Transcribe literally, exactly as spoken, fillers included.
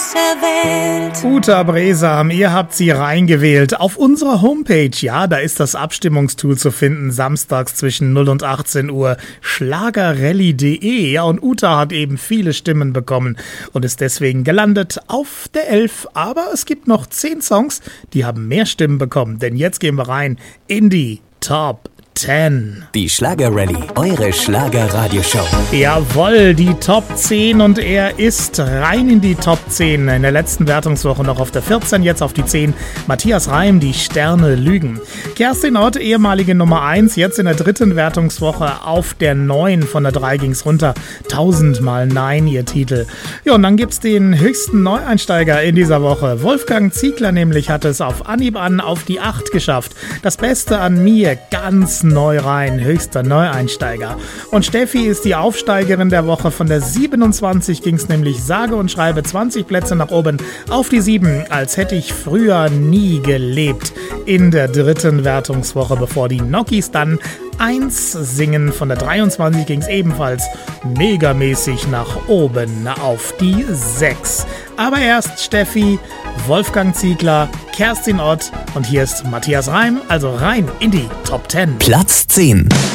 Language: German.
dieser Welt. Uta Bresam, ihr habt sie reingewählt. Auf unserer Homepage, ja, da ist das Abstimmungstool zu finden, samstags zwischen null und achtzehn Uhr, schlagerrally punkt de. Ja, und Uta hat eben viele Stimmen bekommen und ist deswegen gelandet auf der elf. Aber es gibt noch zehn Songs, die haben mehr Stimmen bekommen, denn jetzt gehen wir rein in die Top zehn. Die Schlagerrally, eure Schlager-Radioshow. Jawohl, die Top zehn und er ist rein in die Top zehn. In der letzten Wertungswoche noch auf der vierzehn, jetzt auf die zehn. Matthias Reim, die Sterne lügen. Kerstin Ott, ehemalige Nummer eins, jetzt in der dritten Wertungswoche auf der neun. Von der drei ging's runter. Tausendmal Nein, ihr Titel. Ja, und dann gibt's den höchsten Neueinsteiger in dieser Woche. Wolfgang Ziegler nämlich hat es auf Anhieb an auf die acht geschafft. Das Beste an mir, ganz neu rein, höchster Neueinsteiger. Und Steffi ist die Aufsteigerin der Woche. Von der siebenundzwanzig ging es nämlich sage und schreibe zwanzig Plätze nach oben auf die sieben, als hätte ich früher nie gelebt. In der dritten Wertungswoche, bevor die Nokis dann eins singen. Von der dreiundzwanzig ging es ebenfalls megamäßig nach oben auf die sechs. Aber erst Steffi, Wolfgang Ziegler, Kerstin Ott und hier ist Matthias Reim, also rein in die Top zehn. Platz zehn.